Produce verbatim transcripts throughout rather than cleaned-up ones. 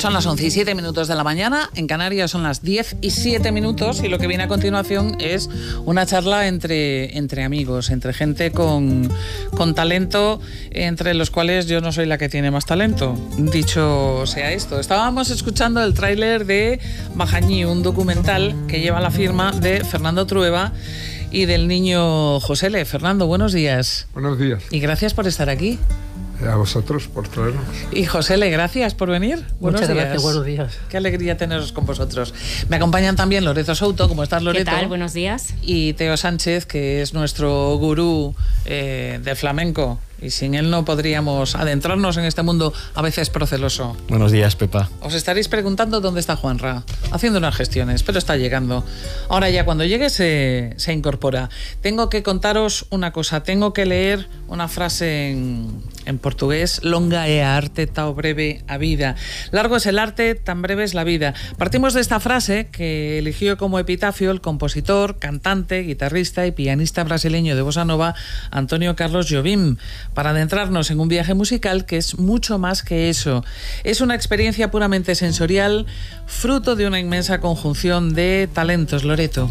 Son las once y siete minutos de la mañana, en Canarias son las diez y siete minutos y lo que viene a continuación es una charla entre, entre amigos, entre gente con, con talento, entre los cuales yo no soy la que tiene más talento, dicho sea esto. Estábamos escuchando el tráiler de Bajañí, un documental que lleva la firma de Fernando Trueba y del niño Josele. Fernando, buenos días. Buenos días. Y gracias por estar aquí. A vosotros por traernos. Y Josele, gracias por venir. Buenos Muchas días. gracias, buenos días. Qué alegría teneros con vosotros. Me acompañan también Loreto Souto. ¿Cómo estás, Loreto? ¿Qué tal? Buenos días. Y Teo Sánchez, que es nuestro gurú eh, de flamenco. Y sin él no podríamos adentrarnos en este mundo a veces proceloso. Buenos días, Pepa. Os estaréis preguntando dónde está Juanra, haciendo unas gestiones, pero está llegando. Ahora ya cuando llegue se, se incorpora. Tengo que contaros una cosa, tengo que leer una frase en, en portugués. Longa é a arte, tão breve a vida. Largo es el arte, tan breve es la vida. Partimos de esta frase que eligió como epitafio el compositor, cantante, guitarrista y pianista brasileño de bossa nova Antonio Carlos Jobim, para adentrarnos en un viaje musical que es mucho más que eso. Es una experiencia puramente sensorial, fruto de una inmensa conjunción de talentos. Loreto.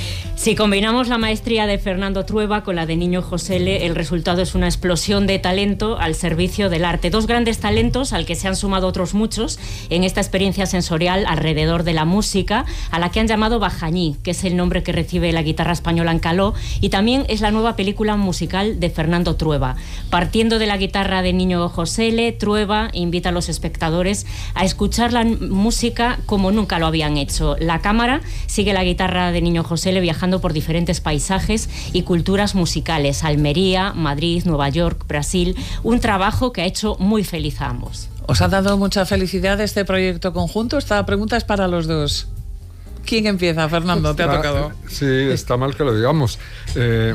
Si combinamos la maestría de Fernando Trueba con la de Niño Josele, el resultado es una explosión de talento al servicio del arte. Dos grandes talentos al que se han sumado otros muchos en esta experiencia sensorial alrededor de la música, a la que han llamado Bajañí, que es el nombre que recibe la guitarra española en caló, y también es la nueva película musical de Fernando Trueba. Partiendo de la guitarra de Niño Josele, Trueba invita a los espectadores a escuchar la música como nunca lo habían hecho. La cámara sigue la guitarra de Niño Josele viajando por diferentes paisajes y culturas musicales: Almería, Madrid, Nueva York, Brasil. Un trabajo que ha hecho muy feliz a ambos. ¿Os ha dado mucha felicidad este proyecto conjunto? Esta pregunta es para los dos. ¿Quién empieza? Fernando, te ha tocado. Sí, está mal que lo digamos. Eh,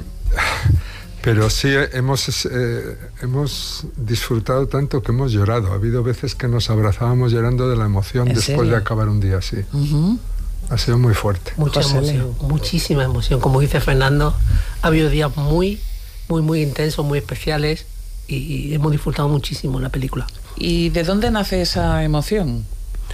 pero sí, hemos, eh, hemos disfrutado tanto que hemos llorado. Ha habido veces que nos abrazábamos llorando de la emoción después serio? de acabar un día así. Uh-huh. Ha sido muy fuerte. Mucha Josele. emoción, muchísima emoción. Como dice Fernando, ha habido días muy, muy, muy intensos, muy especiales y hemos disfrutado muchísimo la película. ¿Y de dónde nace esa emoción?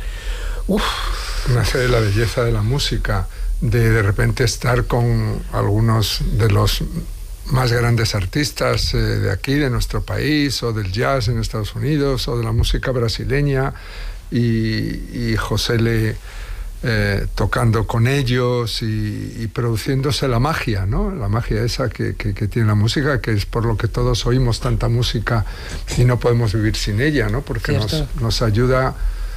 Uf. Nace de la belleza de la música, de de repente estar con algunos de los más grandes artistas eh, de aquí, de nuestro país, o del jazz en Estados Unidos, o de la música brasileña, y, y Josele Eh, tocando con ellos y, y produciéndose la magia, ¿no? La magia esa que, que, que tiene la música, que es por lo que todos oímos tanta música y no podemos vivir sin ella, ¿no? Porque nos, nos ayuda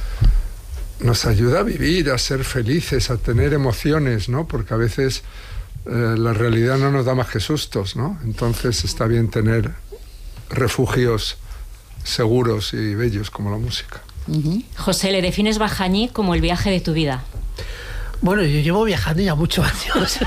nos ayuda a vivir, a ser felices, a tener emociones, ¿no? Porque a veces eh, la realidad no nos da más que sustos, ¿no? Entonces está bien tener refugios seguros y bellos como la música. Uh-huh. José, ¿le defines Bajañí como el viaje de tu vida? Bueno, yo llevo viajando ya muchos años,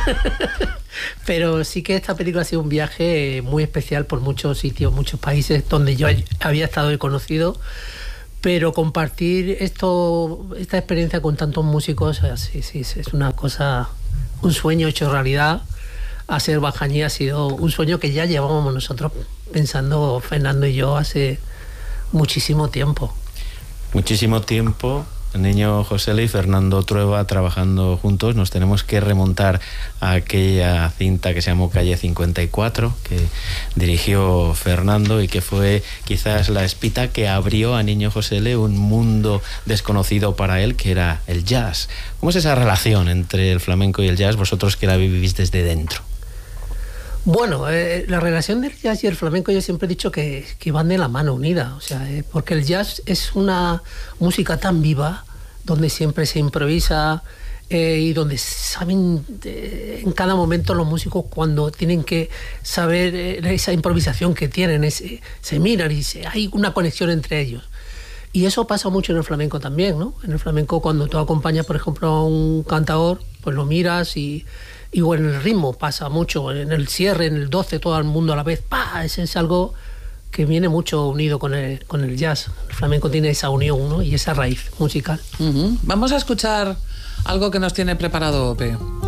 pero sí que esta película ha sido un viaje muy especial por muchos sitios, muchos países donde yo había estado y conocido, pero compartir esto, esta experiencia con tantos músicos, sí, sí, es una cosa, un sueño hecho realidad. Hacer Bajañí ha sido un sueño que ya llevábamos nosotros pensando, Fernando y yo, hace muchísimo tiempo. Muchísimo tiempo, Niño Josele y Fernando Trueba trabajando juntos. Nos tenemos que remontar a aquella cinta que se llamó Calle cincuenta y cuatro, que dirigió Fernando y que fue quizás la espita que abrió a Niño Josele un mundo desconocido para él, que era el jazz. ¿Cómo es esa relación entre el flamenco y el jazz, vosotros que la vivís desde dentro? Bueno, eh, la relación del jazz y el flamenco yo siempre he dicho que, que van de la mano unida, o sea, eh, porque el jazz es una música tan viva, donde siempre se improvisa eh, y donde saben eh, en cada momento los músicos cuando tienen que saber eh, esa improvisación que tienen, es, eh, se miran y se, hay una conexión entre ellos. Y eso pasa mucho en el flamenco también, ¿no? En el flamenco cuando tú acompañas, por ejemplo, a un cantador, pues lo miras y... Y bueno, en el ritmo pasa mucho, en el cierre, en el doce, todo el mundo a la vez. ¡Pah! Ese es algo que viene mucho unido con el, con el jazz. El flamenco tiene esa unión, ¿no? Y esa raíz musical. Uh-huh. Vamos a escuchar algo que nos tiene preparado Ope.